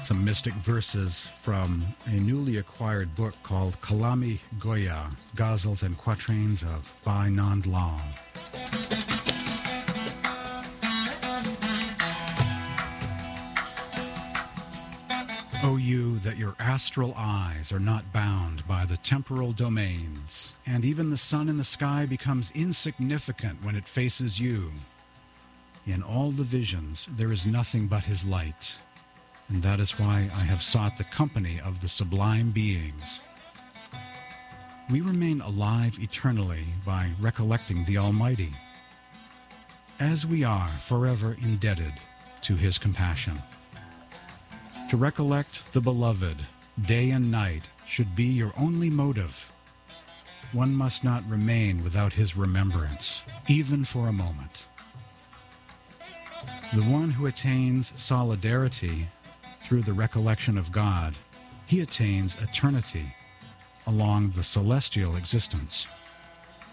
Some mystic verses from a newly acquired book called Kalami Goya, Ghazals and Quatrains of Bai Nand Lam. O you, that your astral eyes are not bound by the temporal domains, and even the sun in the sky becomes insignificant when it faces you. In all the visions there is nothing but his light, and that is why I have sought the company of the sublime beings. We remain alive eternally by recollecting the Almighty, as we are forever indebted to his compassion. To recollect the beloved day and night should be your only motive. One must not remain without his remembrance, even for a moment. The one who attains solidarity through the recollection of God, he attains eternity along the celestial existence.